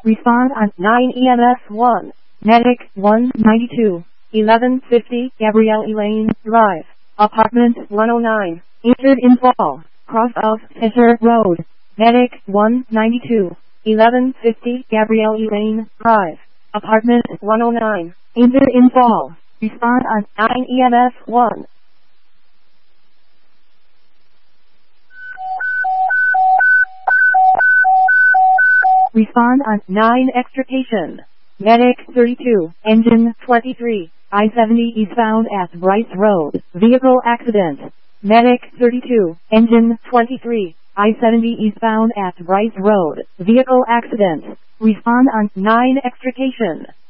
Respond on 9 EMS 1. Medic 192. 1150 Gabrielle Elaine Drive. Apartment 109. Injured in fall. Cross of Fisher Road. Medic 192. 1150 Gabrielle Elaine Drive. Apartment 109. Injured in fall. Respond on 9 EMS 1. Respond on 9 extrication. Medic 32, engine 23, I-70 eastbound at Bryce Road, vehicle accident. Medic 32, engine 23, I-70 eastbound at Bryce Road, vehicle accident. Respond on 9 extrication.